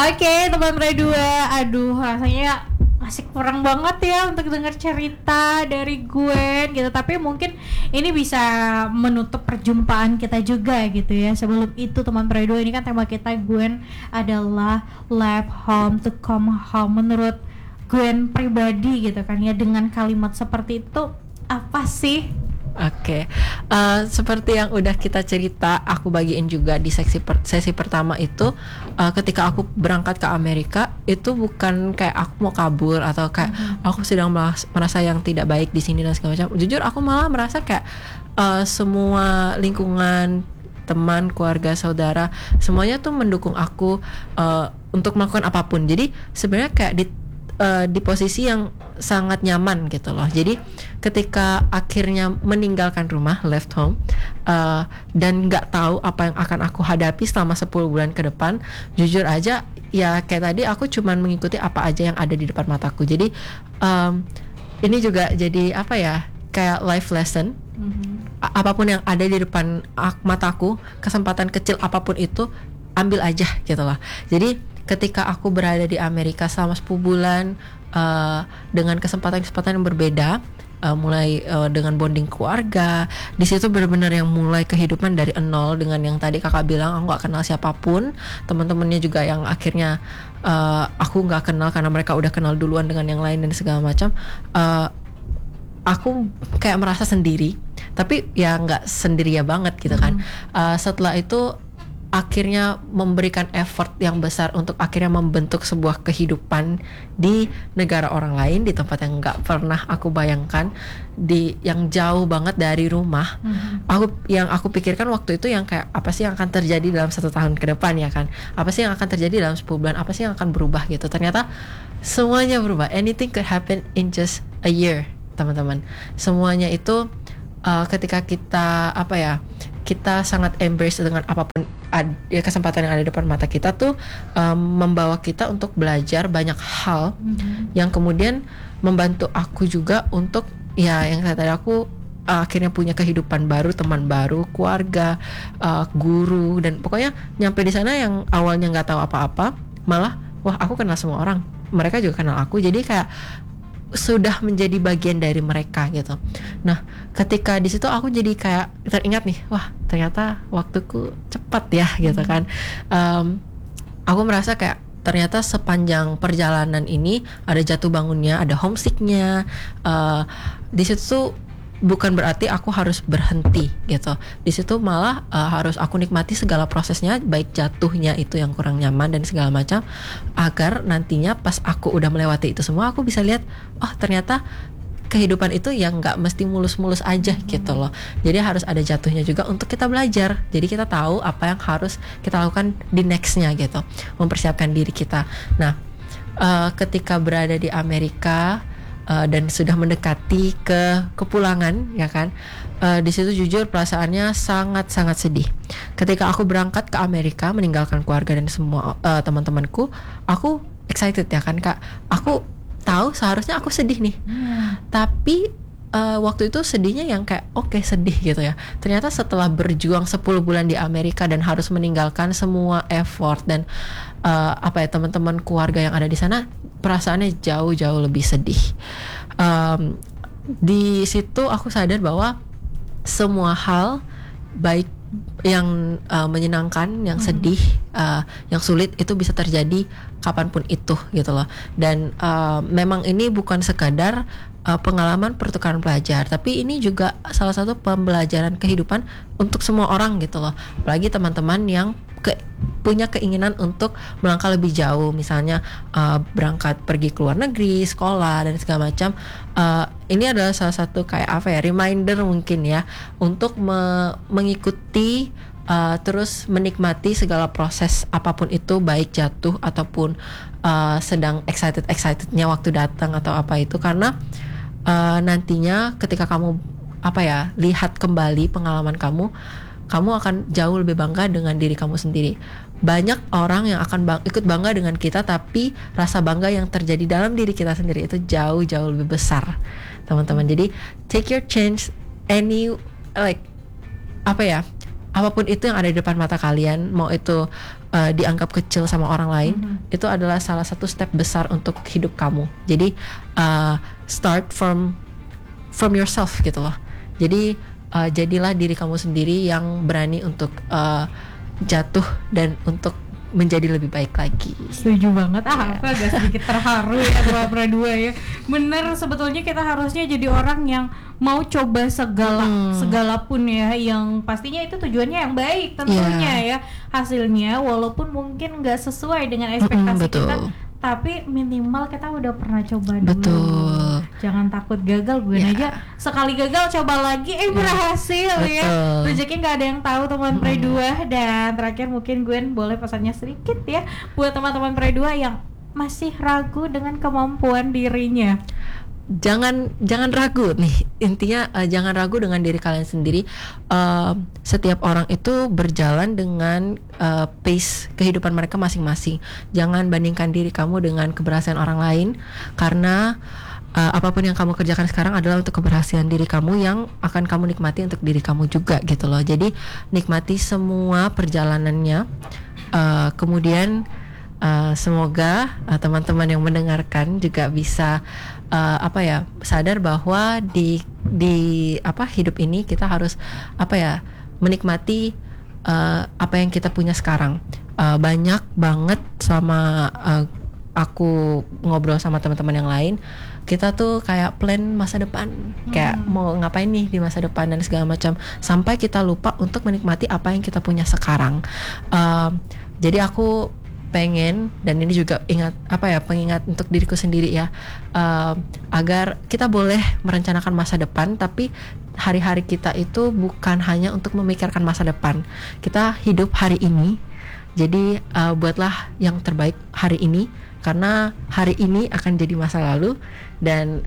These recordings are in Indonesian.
Oke, teman berdua, aduh rasanya masih kurang banget ya untuk dengar cerita dari Gwen gitu. Tapi mungkin ini bisa menutup perjumpaan kita juga gitu ya. Sebelum itu teman berdua, ini kan tema kita Gwen adalah left home to come home. Menurut Gwen pribadi gitu kan ya, dengan kalimat seperti itu apa sih? Oke, seperti yang udah kita cerita, aku bagiin juga di sesi pertama itu, ketika aku berangkat ke Amerika itu bukan kayak aku mau kabur atau kayak aku sedang merasa yang tidak baik di sini dan segala macam. Jujur aku malah merasa kayak semua lingkungan, teman, keluarga, saudara, semuanya tuh mendukung aku untuk melakukan apapun. Jadi sebenarnya kayak di posisi yang sangat nyaman gitu loh. Jadi ketika akhirnya meninggalkan rumah, left home, dan nggak tahu apa yang akan aku hadapi selama 10 bulan ke depan, jujur aja ya kayak tadi aku cuman mengikuti apa aja yang ada di depan mataku. Jadi ini juga jadi apa ya, kayak life lesson. Apapun yang ada di depan mataku, kesempatan kecil apapun itu, ambil aja gitu loh. Jadi ketika aku berada di Amerika selama 10 bulan dengan kesempatan-kesempatan yang berbeda, mulai dengan bonding keluarga, di situ benar-benar yang mulai kehidupan dari nol. Dengan yang tadi kakak bilang, aku nggak kenal siapapun, teman-temannya juga yang akhirnya aku nggak kenal karena mereka udah kenal duluan dengan yang lain dan segala macam. Aku kayak merasa sendiri, tapi ya nggak sendiri ya banget gitu kan. Setelah itu akhirnya memberikan effort yang besar untuk akhirnya membentuk sebuah kehidupan di negara orang lain, di tempat yang nggak pernah aku bayangkan, di yang jauh banget dari rumah. Aku pikirkan waktu itu yang kayak apa sih yang akan terjadi dalam 1 tahun ke depan ya kan, apa sih yang akan terjadi dalam 10 bulan, apa sih yang akan berubah gitu. Ternyata semuanya berubah. Anything could happen in just a year, teman-teman. Semuanya itu ketika kita kita sangat embrace dengan apapun kesempatan yang ada di depan mata kita tuh, membawa kita untuk belajar banyak hal yang kemudian membantu aku juga untuk ya yang tadi aku akhirnya punya kehidupan baru, teman baru, keluarga, guru, dan pokoknya nyampe di sana yang awalnya nggak tahu apa-apa, malah wah aku kenal semua orang, mereka juga kenal aku, jadi kayak sudah menjadi bagian dari mereka gitu. Nah, ketika di situ aku jadi kayak teringat nih, wah ternyata waktuku cepat ya gitu kan. Aku merasa kayak ternyata sepanjang perjalanan ini ada jatuh bangunnya, ada homesicknya. Di situ tuh bukan berarti aku harus berhenti gitu. Di situ malah harus aku nikmati segala prosesnya, baik jatuhnya itu yang kurang nyaman dan segala macam, agar nantinya pas aku udah melewati itu semua, aku bisa lihat, oh ternyata kehidupan itu yang nggak mesti mulus-mulus aja gitu loh. Jadi harus ada jatuhnya juga untuk kita belajar. Jadi kita tahu apa yang harus kita lakukan di nextnya gitu, mempersiapkan diri kita. Nah, ketika berada di Amerika dan sudah mendekati kepulangan ya kan, di situ jujur perasaannya sangat-sangat sedih. Ketika aku berangkat ke Amerika meninggalkan keluarga dan semua teman-temanku, aku excited ya kan Kak. Aku tahu seharusnya aku sedih nih, tapi waktu itu sedihnya yang kayak oke, sedih gitu ya. Ternyata setelah berjuang 10 bulan di Amerika dan harus meninggalkan semua effort dan teman-teman keluarga yang ada di sana, perasaannya jauh-jauh lebih sedih. Di situ aku sadar bahwa semua hal baik yang menyenangkan, yang sedih, yang sulit itu bisa terjadi kapanpun itu gitu loh. Dan memang ini bukan sekadar pengalaman pertukaran pelajar, tapi ini juga salah satu pembelajaran kehidupan untuk semua orang gitu loh. Apalagi teman-teman yang punya keinginan untuk melangkah lebih jauh, misalnya berangkat pergi ke luar negeri, sekolah dan segala macam. Ini adalah salah satu kayak reminder mungkin ya, untuk mengikuti terus menikmati segala proses apapun itu, baik jatuh ataupun sedang excitednya waktu datang atau apa itu, karena nantinya ketika kamu lihat kembali pengalaman kamu akan jauh lebih bangga dengan diri kamu sendiri. Banyak orang yang akan ikut bangga dengan kita, tapi rasa bangga yang terjadi dalam diri kita sendiri itu jauh-jauh lebih besar, teman-teman. Jadi take your chance, apapun itu yang ada di depan mata kalian, mau itu dianggap kecil sama orang lain, itu adalah salah satu step besar untuk hidup kamu. Jadi start from yourself gitu loh. Jadi jadilah diri kamu sendiri yang berani untuk jatuh dan untuk menjadi lebih baik lagi. Setuju banget. Aku agak sedikit terharu ya berdua ya. Bener, sebetulnya kita harusnya jadi orang yang mau coba segala pun ya, yang pastinya itu tujuannya yang baik tentunya ya. Hasilnya walaupun mungkin nggak sesuai dengan ekspektasi kita, tapi minimal kita udah pernah coba dulu. Betul. Jangan takut gagal, gue aja sekali gagal coba lagi berhasil ya. Rezeki nggak ada yang tahu teman Pre 2. Dan terakhir mungkin gue boleh pesannya sedikit ya buat teman-teman Pre 2 yang masih ragu dengan kemampuan dirinya. Jangan ragu nih, intinya jangan ragu dengan diri kalian sendiri. Setiap orang itu berjalan dengan pace kehidupan mereka masing-masing. Jangan bandingkan diri kamu dengan keberhasilan orang lain, karena apapun yang kamu kerjakan sekarang adalah untuk keberhasilan diri kamu yang akan kamu nikmati untuk diri kamu juga gitu loh. Jadi nikmati semua perjalanannya. Kemudian semoga teman-teman yang mendengarkan juga bisa sadar bahwa di hidup ini kita harus menikmati apa yang kita punya sekarang. Banyak banget sama aku ngobrol sama teman-teman yang lain, kita tuh kayak plan masa depan, kayak mau ngapain nih di masa depan dan segala macam, sampai kita lupa untuk menikmati apa yang kita punya sekarang. Jadi aku pengen, dan ini juga pengingat untuk diriku sendiri ya, agar kita boleh merencanakan masa depan, tapi hari-hari kita itu bukan hanya untuk memikirkan masa depan. Kita hidup hari ini, jadi buatlah yang terbaik hari ini, karena hari ini akan jadi masa lalu. Dan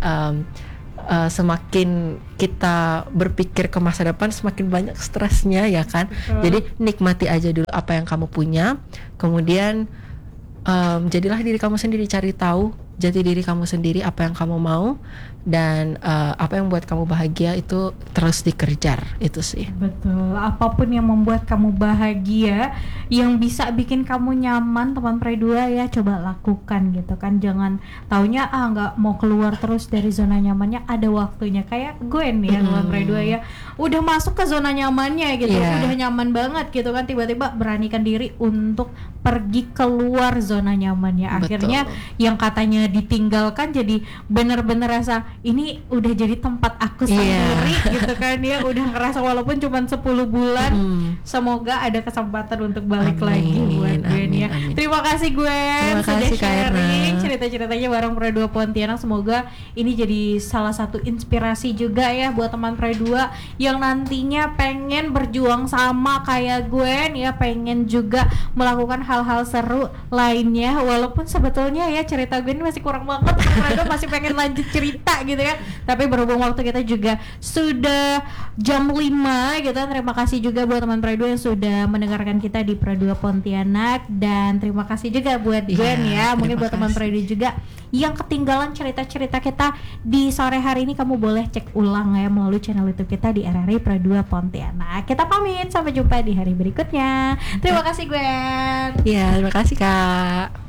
semakin kita berpikir ke masa depan, semakin banyak stresnya ya kan. Jadi nikmati aja dulu apa yang kamu punya, kemudian jadilah diri kamu sendiri, cari tahu jati diri kamu sendiri, apa yang kamu mau, dan apa yang membuat kamu bahagia itu terus dikejar, itu sih. Betul, apapun yang membuat kamu bahagia, yang bisa bikin kamu nyaman teman Pre 2 ya, coba lakukan gitu kan. Jangan taunya nggak mau keluar terus dari zona nyamannya, ada waktunya. Kayak gue nih ya teman Pre 2 ya, udah masuk ke zona nyamannya gitu, udah nyaman banget gitu kan, tiba-tiba beranikan diri untuk pergi keluar zona nyamannya. Akhirnya yang katanya ditinggalkan jadi bener-bener rasa ini udah jadi tempat aku sendiri gitu kan ya. Udah ngerasa walaupun cuma 10 bulan, semoga ada kesempatan untuk balik lagi buat Gwen ya. Terima kasih Gwen sudah sharing cerita-ceritanya bareng Pre 2 Pontianak. Semoga ini jadi salah satu inspirasi juga ya buat teman Pre 2 yang nantinya pengen berjuang sama kayak Gwen ya, pengen juga melakukan hal-hal seru lainnya. Walaupun sebetulnya ya cerita Gwen masih kurang banget, Pre 2 masih pengen lanjut cerita gitu ya. Tapi berhubung waktu kita juga sudah jam 5 gitu. Terima kasih juga buat teman Pre 2 yang sudah mendengarkan kita di Pre 2 Pontianak. Dan terima kasih juga buat Gwen ya. Mungkin buat teman Pre 2 juga yang ketinggalan cerita-cerita kita di sore hari ini, kamu boleh cek ulang ya melalui channel YouTube kita di RRI Pre 2 Pontianak. Kita pamit, sampai jumpa di hari berikutnya. Terima kasih Gwen. Iya, terima kasih Kak.